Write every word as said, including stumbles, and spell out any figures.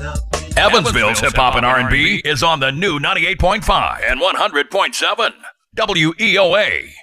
Evansville's hip hop and R and B is on the new ninety-eight point five and one hundred point seven W E O A.